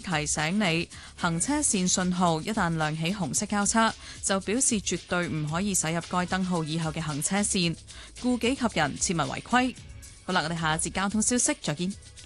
提醒你，行車線信號一旦亮起紅色交叉，就表示絕對唔可以駛入該燈號以後嘅行車線，顧己及人，切勿違規。好啦，我哋下一節交通消息再見。